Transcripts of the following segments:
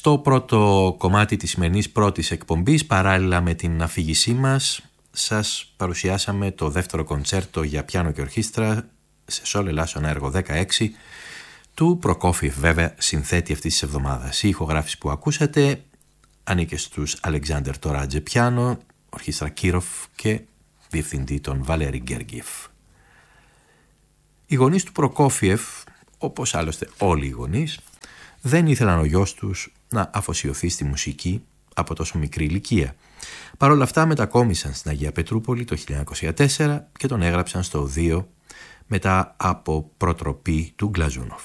Στο πρώτο κομμάτι της σημερινής πρώτης εκπομπής, παράλληλα με την αφήγησή μας, σας παρουσιάσαμε το δεύτερο κοντσέρτο για πιάνο και ορχήστρα σε Sol Ελλάς έργο 16 του Προκόφιεφ, βέβαια συνθέτη αυτής της εβδομάδας. Η ηχογράφηση που ακούσατε ανήκε στους Αλεξάνδερ Τοράτζε πιάνο, ορχήστρα Κίροφ και διευθυντή τον Βαλέρη Γκέργιεφ. Οι γονείς του Προκόφιεφ, όπως άλλωστε όλοι οι γονείς, δεν ήθελαν ο γιος τους να αφοσιωθεί στη μουσική από τόσο μικρή ηλικία. Παρ' όλα αυτά μετακόμισαν στην Αγία Πετρούπολη το 1904 και τον έγραψαν στο οδείο μετά από προτροπή του Γκλαζούνοφ.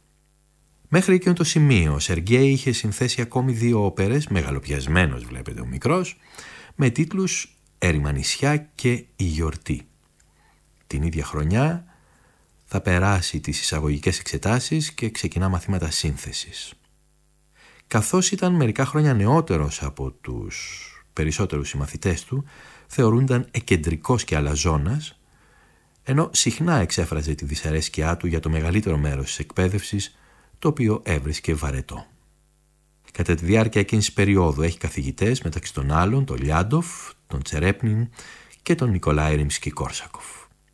Μέχρι εκείνο το σημείο ο Σεργέη είχε συνθέσει ακόμη 2 όπερες, μεγαλοπιασμένος βλέπετε ο μικρός, με τίτλους «Έρημα νησιά» και «Η γιορτή». Την ίδια χρονιά θα περάσει τις εισαγωγικές εξετάσεις και ξεκινά μαθήματα σύνθεσης. Καθώς ήταν μερικά χρόνια νεότερος από τους περισσότερους συμμαθητές του, θεωρούνταν εκεντρικός και αλαζόνας, ενώ συχνά εξέφραζε τη δυσαρέσκειά του για το μεγαλύτερο μέρος της εκπαίδευσης, το οποίο έβρισκε βαρετό. Κατά τη διάρκεια εκείνης της περίοδου έχει καθηγητές, μεταξύ των άλλων τον Λιάντοφ, τον Τσερέπνιν και τον Νικολάη Ριμσκι-Κόρσακοφ.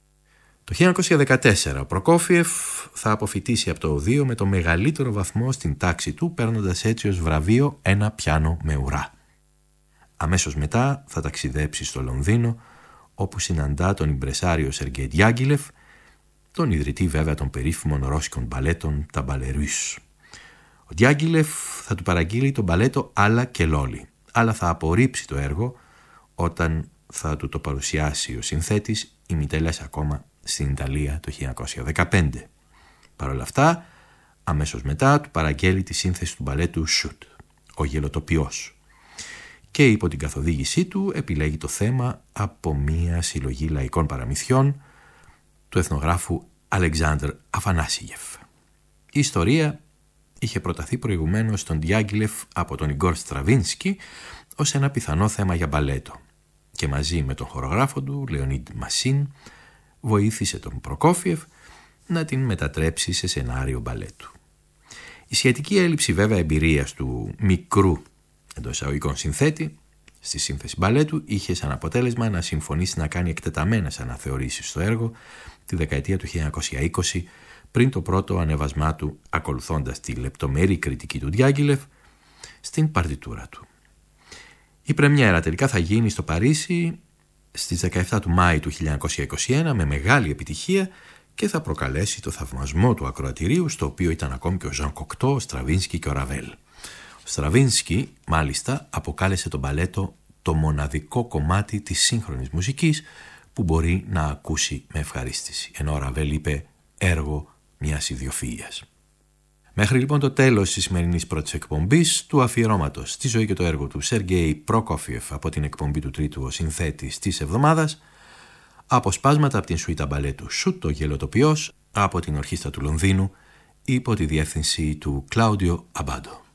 Το 1914 ο Προκόφιεφ θα αποφοιτήσει από το οδείο με το μεγαλύτερο βαθμό στην τάξη του, παίρνοντας έτσι ως βραβείο ένα πιάνο με ουρά. Αμέσως μετά θα ταξιδέψει στο Λονδίνο, όπου συναντά τον ιμπρεσάριο Σεργέη Ντιάγκιλεφ, τον ιδρυτή βέβαια των περίφημων ρώσικων μπαλέτων, τα Μπαλερούς. Ο Ντιάγκιλεφ θα του παραγγείλει το μπαλέτο «Άλλα και Λόλι», αλλά θα απορρίψει το έργο όταν θα του το παρουσιάσει ο συνθέτης ημιτελές ακόμα στην Ιταλία το 1915. Παρ' όλα αυτά, αμέσως μετά του παραγγέλει τη σύνθεση του μπαλέτου «Σουτ», ο γελοτοποιός, και υπό την καθοδήγησή του επιλέγει το θέμα από μία συλλογή λαϊκών παραμυθιών του εθνογράφου Αλεξάνδρ Αφανάσιεφ. Η ιστορία είχε προταθεί προηγουμένως στον Ντιάγκιλεφ από τον Ιγκόρ Στραβίνσκι ως ένα πιθανό θέμα για μπαλέτο και μαζί με τον χορογράφο του Λεωνίδ Μασίν βοήθησε τον Προκόφιεφ να την μετατρέψει σε σενάριο μπαλέτου. Η σχετική έλλειψη βέβαια εμπειρίας του μικρού εντός εισαγωγικών συνθέτη στη σύνθεση μπαλέτου είχε σαν αποτέλεσμα να συμφωνήσει να κάνει εκτεταμένες αναθεωρήσεις στο έργο τη δεκαετία του 1920 πριν το πρώτο ανέβασμά του, ακολουθώντας τη λεπτομερή κριτική του Ντιάγκιλεφ στην παρτιτούρα του. Η πρεμιέρα τελικά θα γίνει στο Παρίσι στις 17 του Μάη του 1921 με μεγάλη επιτυχία και θα προκαλέσει το θαυμασμό του ακροατηρίου, στο οποίο ήταν ακόμη και ο Ζαν Κοκτό, ο Στραβίνσκι και ο Ραβέλ. Ο Στραβίνσκι μάλιστα αποκάλεσε το μπαλέτο το μοναδικό κομμάτι της σύγχρονης μουσικής που μπορεί να ακούσει με ευχαρίστηση, ενώ ο Ραβέλ είπε έργο μιας ιδιοφυΐας. Μέχρι λοιπόν το τέλος της σημερινής πρώτης εκπομπής του αφιερώματος στη ζωή και το έργο του Σεργέη Προκόφιεφ από την εκπομπή του τρίτου ο συνθέτης της εβδομάδας, αποσπάσματα από την σουίτα μπαλέτου «Σουτ», το γελοτοποιός, από την Ορχήστρα του Λονδίνου υπό τη διεύθυνση του Κλάουδιο Αμπάντο.